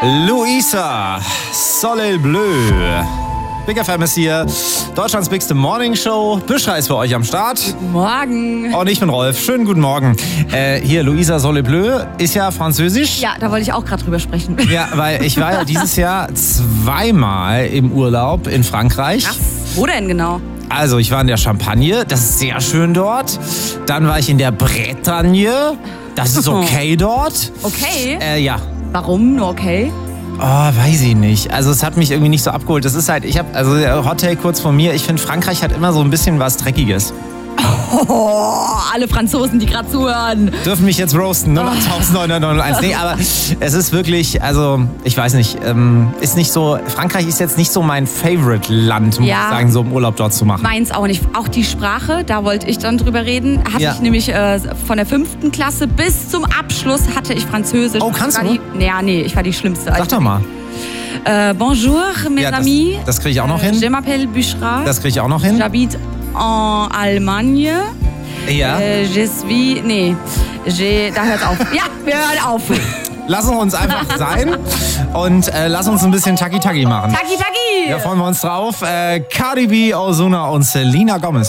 Luisa, Soleil Bleu. Big FM ist hier, Deutschlands bigste Morning Show. Büschra ist für euch am Start. Guten Morgen. Und ich bin Rolf. Schönen guten Morgen. Hier, Luisa Soleil Bleu ist ja französisch. Ja, da wollte ich auch gerade drüber sprechen. Ja, weil ich war ja dieses Jahr zweimal im Urlaub in Frankreich. Krass. Wo denn genau? Also, ich war in der Champagne, das ist sehr schön dort. Dann war ich in der Bretagne, das ist okay dort. Okay. Ja. Warum nur okay? Oh, weiß ich nicht. Also es hat mich irgendwie nicht so abgeholt. Das ist halt, der Hot Take kurz von mir, ich finde Frankreich hat immer so ein bisschen was Dreckiges. Oh, alle Franzosen, die gerade zuhören. Dürfen mich jetzt roasten, ne? 1901. Nee, aber es ist wirklich, also ich weiß nicht, ist nicht so, Frankreich ist jetzt nicht so mein Favorite-Land, muss ich sagen, so im Urlaub dort zu machen. Meins auch nicht. Auch die Sprache, da wollte ich dann drüber reden. Hatte ich nämlich von der 5. Klasse bis zum Abschluss hatte ich Französisch. Oh, kannst du? Nee, ich war die Schlimmste. Sag doch mal. Bonjour, mes amis. Das kriege ich auch noch hin. Je m'appelle Büschra. Das kriege ich auch noch hin. J'habite en Allemagne. Ja. Je suis... Nee, da hört's auf. Ja, wir hören auf. Lassen wir uns einfach sein und lass uns ein bisschen Taki-Taki machen. Taki-Taki! Da freuen wir uns drauf. Cardi B, Ozuna und Selena Gomez.